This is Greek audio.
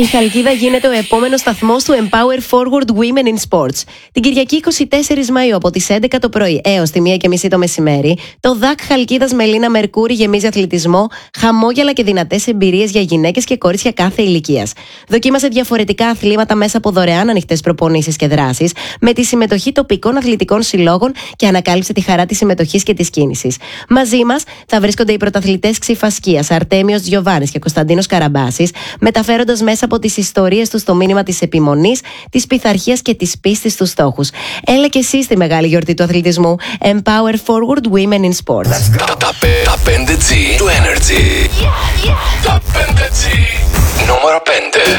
Η Χαλκίδα γίνεται ο επόμενος σταθμός του Empower Forward Women in Sports. Την Κυριακή 24 Μαΐου από τις 11 το πρωί έως τη 1:30 το μεσημέρι, το ΔΑΚ Χαλκίδας Μελίνα Μερκούρη γεμίζει αθλητισμό, χαμόγελα και δυνατές εμπειρίες για γυναίκες και κορίτσια κάθε ηλικίας. Δοκίμασε διαφορετικά αθλήματα μέσα από δωρεάν ανοιχτές προπονήσεις και δράσεις, με τη συμμετοχή τοπικών αθλητικών συλλόγων και ανακάλυψε τη χαρά της συμμετοχής και της κίνησης. Μαζί μας θα βρίσκονται οι πρωταθλητές ξιφασκίας Αρτέμιος Γιοβάνης και Κωνσταντίνος Καραμπάσης, μεταφέροντας μέσα από τις ιστορίες τους το μήνυμα της επιμονής, της πειθαρχίας και της πίστης στους στόχους. Έλα και εσύ στη μεγάλη γιορτή του αθλητισμού. Empower Forward Women in Sports. Τα 5G του Energy. Τα 5G. Νούμερο 5.